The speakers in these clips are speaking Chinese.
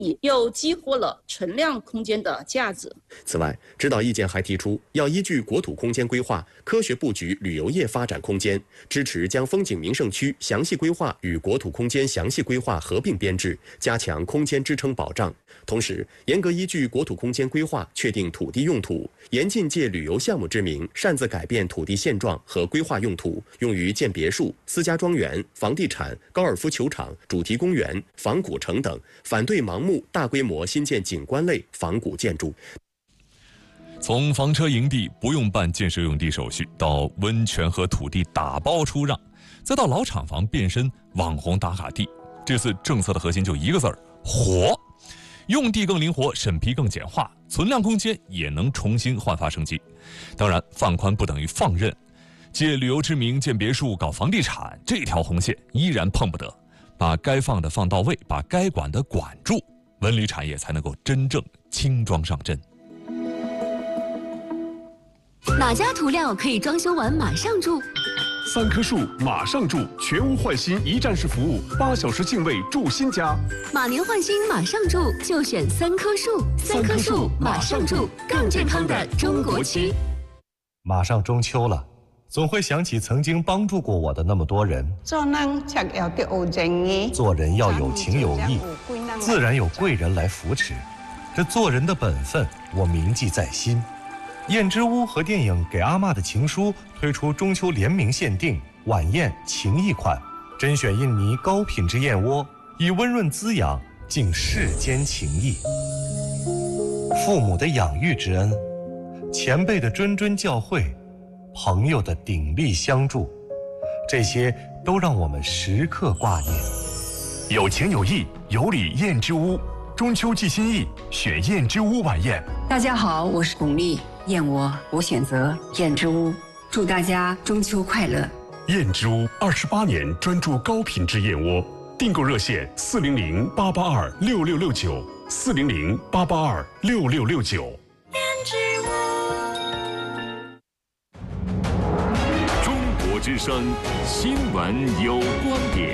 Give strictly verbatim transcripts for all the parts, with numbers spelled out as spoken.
又激活了存量空间的价值。 此外，指导意见还提出，要依据国土空间规划，科学布局旅游业发展空间，支持将风景名胜区详细规划与国土空间详细规划合并编制，加强空间支撑保障。同时，严格依据国土空间规划确定土地用途，严禁借旅游项目之名擅自改变土地现状和规划用途，用于建别墅、私家庄园、房地产、高尔夫球场、主题公园、仿古城等，反对盲目大规模新建景观类仿古建筑。 从房车营地不用办建设用地手续，到温泉和土地打包出让，再到老厂房变身网红打卡地，这次政策的核心就一个字儿：活。用地更灵活，审批更简化，存量空间也能重新焕发生机。当然，放宽不等于放任，借旅游之名建别墅、搞房地产，这条红线依然碰不得。把该放的放到位，把该管的管住，文旅产业才能够真正轻装上阵。 哪家涂料可以装修完马上住？ 三棵树马上住，全屋换新一站式服务，八小时净位住新家。 马年换新马上住，就选三棵树。三棵树马上住，更健康的中国区。 马上中秋了，总会想起曾经帮助过我的那么多人。 做人要有啲好正义， 做人要有情有义，自然有贵人来扶持。这做人的本分，我铭记在心。燕之屋和电影《给阿嬷的情书》推出中秋联名限定晚宴情谊款，甄选印尼高品质燕窝，以温润滋养敬世间情谊。父母的养育之恩，前辈的谆谆教诲，朋友的鼎力相助，这些都让我们时刻挂念。 有情有义，有礼燕之屋，中秋寄心意，选燕之屋晚宴。 大家好，我是巩俐，燕窝我选择燕之屋，祝大家中秋快乐。 燕之屋二十八年专注高品质燕窝，订购热线四零零八八二六六六九，四零零八八二六六六九。 燕之屋。 中国之声新闻有观点。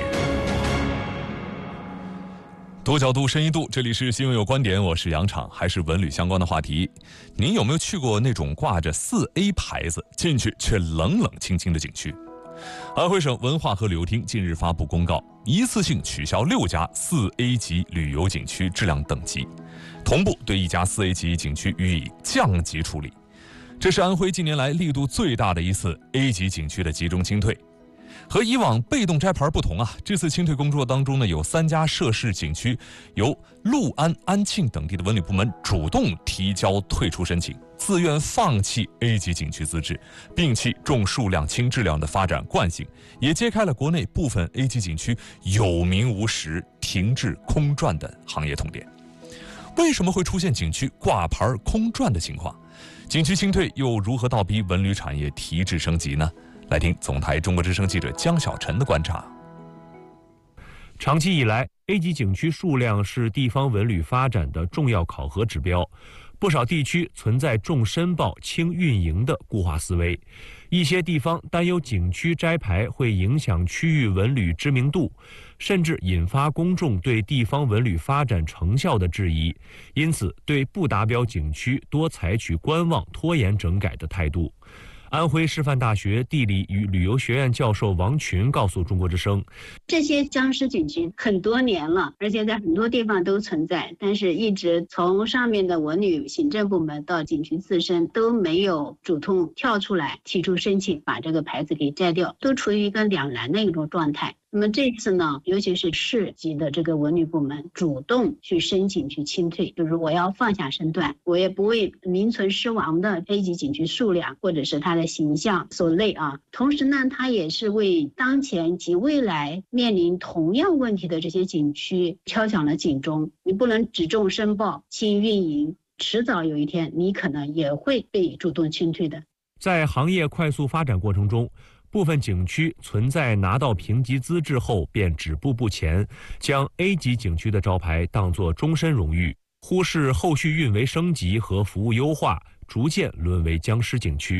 多角度深一度，这里是新闻有观点，我是杨昶，还是文旅相关的话题。您有没有去过那种挂着四 A 牌子进去却冷冷清清的景区？安徽省文化和旅游厅近日发布公告，一次性取消六家四 A 级旅游景区质量等级，同步对一家四 A 级景区予以降级处理。这是安徽近年来力度最大的一次 A 级景区的集中清退。和以往被动摘牌不同啊，这次清退工作当中呢，有三家涉事景区由六安、安庆等地的文旅部门主动提交退出申请，自愿放弃 A 级景区资质，摒弃重数量轻质量的发展惯性，也揭开了国内部分 A 级景区有名无实、停滞空转的行业痛点。为什么会出现景区挂牌空转的情况？景区清退又如何倒逼文旅产业提质升级呢？来听总台中国之声记者江小晨的观察。 长期以来 ，A 级景区数量是地方文旅发展的重要考核指标。不少地区存在重申报、轻运营的固化思维，一些地方担忧景区摘牌会影响区域文旅知名度，甚至引发公众对地方文旅发展成效的质疑，因此对不达标景区多采取观望、拖延整改的态度。安徽师范大学地理与旅游学院教授王群告诉中国之声， 这些僵尸景区很多年了，而且在很多地方都存在，但是一直从上面的文旅行政部门到景区自身都没有主动跳出来提出申请把这个牌子给摘掉，都处于一个两难的一种状态。那么这次呢，尤其是市级的这个文旅部门主动去申请去清退，就是我要放下身段，我也不为名存实亡的 A 级景区数量或者是它的形象所累啊。同时呢，它也是为当前及未来面临同样问题的这些景区敲响了警钟。你不能只重申报、轻运营，迟早有一天你可能也会被主动清退的。 在行业快速发展过程中，部分景区存在拿到评级资质后便止步不前，将 A 级景区的招牌当作终身荣誉，忽视后续运维升级和服务优化，逐渐沦为僵尸景区。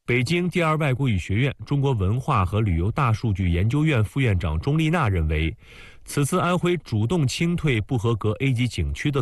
北京第二外国语学院中国文化和旅游大数据研究院副院长钟丽娜认为，此次安徽主动清退不合格 A 级景区的